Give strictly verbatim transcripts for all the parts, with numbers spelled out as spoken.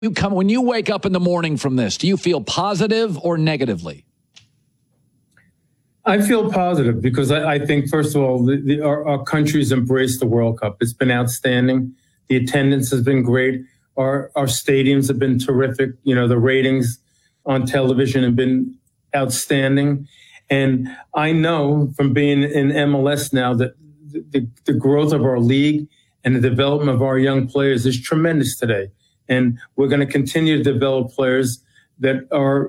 You come when you wake up in the morning from this, do you feel positive or negatively? I feel positive because I, I think, first of all, the, the, our, our country's embraced the World Cup. It's been outstanding. The attendance has been great. Our our stadiums have been terrific. You know, the ratings on television have been outstanding. And I know from being in M L S now that the, the growth of our league and the development of our young players is tremendous today. And we're going to continue to develop players that are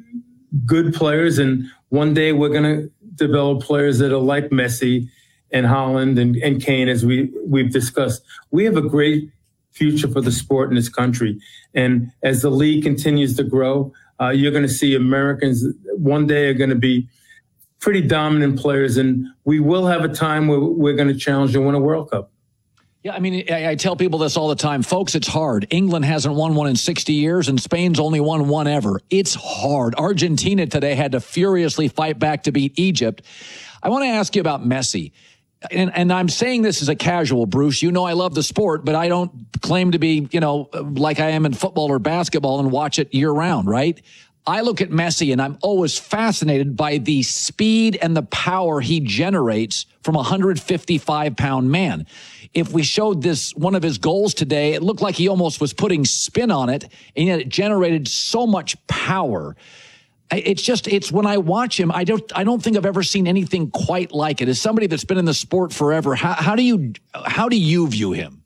good players. And one day we're going to develop players that are like Messi and Haaland and, and Kane, as we, we've discussed. We have a great future for the sport in this country. And as the league continues to grow, uh, you're going to see Americans one day are going to be pretty dominant players. And we will have a time where we're going to challenge and win a World Cup. Yeah, I mean, I, I tell people this all the time. Folks, it's hard. England hasn't won one in sixty years, and Spain's only won one ever. It's hard. Argentina today had to furiously fight back to beat Egypt. I want to ask you about Messi. And, and I'm saying this as a casual, Bruce. You know I love the sport, but I don't claim to be, you know, like I am in football or basketball and watch it year-round, right? I look at Messi, and I'm always fascinated by the speed and the power he generates from a one hundred fifty-five pound man. If we showed this, one of his goals today, it looked like he almost was putting spin on it, and yet it generated so much power. It's just, it's when I watch him, I don't, I don't think I've ever seen anything quite like it. As somebody that's been in the sport forever, how, how do you, how do you view him?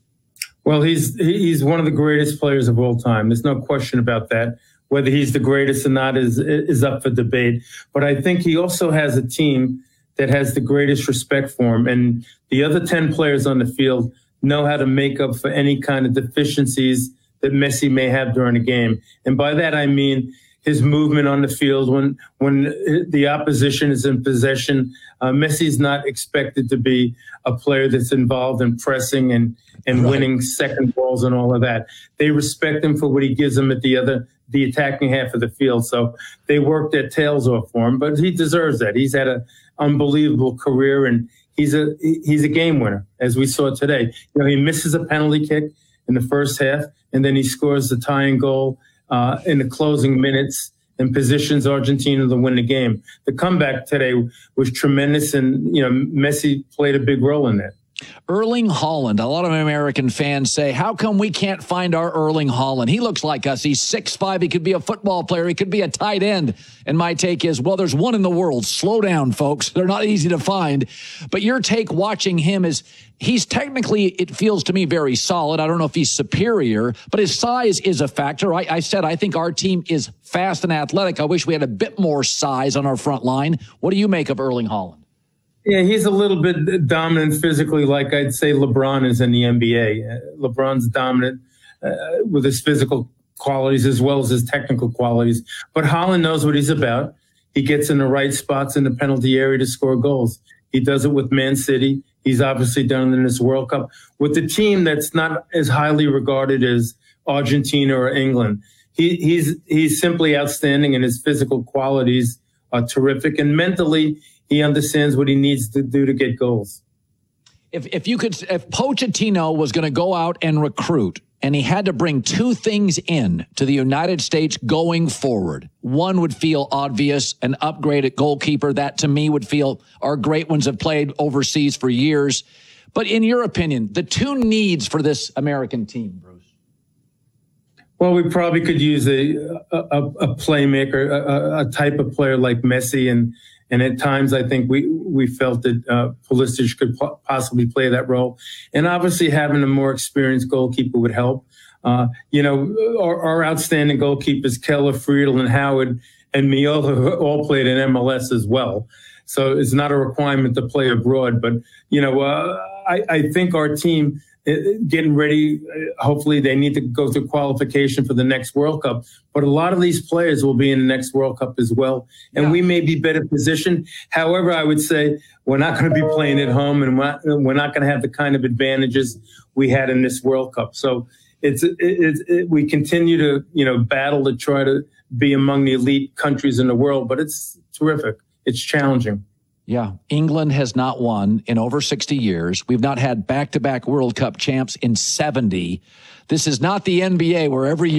Well, he's, he's one of the greatest players of all time. There's no question about that. Whether he's the greatest or not is, is up for debate. But I think he also has a team that has the greatest respect for him. And the other ten players on the field know how to make up for any kind of deficiencies that Messi may have during a game. And by that, I mean his movement on the field when when the opposition is in possession. Uh, Messi's not expected to be a player that's involved in pressing and, and right. winning second balls and all of that. They respect him for what he gives them at the other the attacking half of the field. So they work their tails off for him, but he deserves that. He's had an unbelievable career, and he's a he's a game winner, as we saw today. You know, he misses a penalty kick in the first half, and then he scores the tying goal uh, in the closing minutes and positions Argentina to win the game. The comeback today was tremendous, and you know, Messi played a big role in that. Erling Haaland. A lot of American fans say, how come we can't find our Erling Haaland? He looks like us. He's six five. He could be a football player. He could be a tight end. And my take is, well, there's one in the world. Slow down, folks. They're not easy to find. But your take watching him is he's technically, it feels to me, very solid. I don't know if he's superior, but his size is a factor. I, I said I think our team is fast and athletic. I wish we had a bit more size on our front line. What do you make of Erling Haaland? Yeah, he's a little bit dominant physically, like I'd say LeBron is in the N B A. Uh, LeBron's dominant uh, with his physical qualities as well as his technical qualities. But Haaland knows what he's about. He gets in the right spots in the penalty area to score goals. He does it with Man City. He's obviously done it in this World Cup with the team that's not as highly regarded as Argentina or England. He, he's he's simply outstanding, and his physical qualities are terrific. And mentally, he understands what he needs to do to get goals. If if you could, if Pochettino was going to go out and recruit, and he had to bring two things in to the United States going forward, one would feel obvious, an upgrade at goalkeeper. That to me would feel our great ones have played overseas for years. But in your opinion, the two needs for this American team, Bruce? Well, we probably could use a a, a playmaker, a, a type of player like Messi, and And at times, I think we we felt that uh, Pulisic could po- possibly play that role. And obviously, having a more experienced goalkeeper would help. Uh, you know, our, our outstanding goalkeepers, Keller, Friedel, and Howard, and Miola, all played in M L S as well. So it's not a requirement to play abroad. But, you know, uh, I, I think our team getting ready, hopefully they need to go through qualification for the next World Cup. But a lot of these players will be in the next World Cup as well. And yeah. we may be better positioned. However, I would say we're not going to be playing at home, and we're not, we're not going to have the kind of advantages we had in this World Cup. So it's, it, it, it, we continue to, you know, battle to try to be among the elite countries in the world, but it's terrific. It's challenging. Yeah. England has not won in over sixty years. We've not had back-to-back World Cup champs in seventy. This is not the N B A where every year